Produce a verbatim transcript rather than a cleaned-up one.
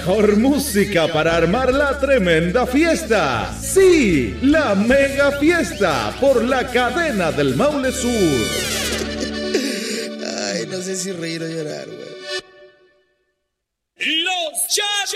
mejor música para armar la tremenda fiesta. Sí, la mega fiesta por la cadena del Maule Sur. Ay, no sé si reír o llorar, güey. Los Chas.